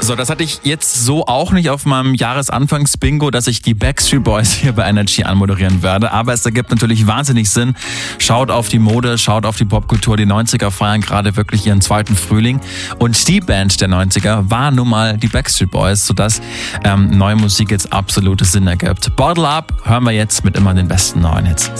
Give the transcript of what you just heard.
So, das hatte ich jetzt so auch nicht auf meinem Jahresanfangs-Bingo, dass ich die Backstreet Boys hier bei Energy anmoderieren werde. Aber es ergibt natürlich wahnsinnig Sinn. Schaut auf die Mode, schaut auf die Popkultur. Die 90er feiern gerade wirklich ihren zweiten Frühling. Und die Band der 90er war nun mal die Backstreet Boys, sodass neue Musik jetzt absolutes Sinn ergibt. Bottle Up hören wir jetzt mit immer den besten neuen Hits.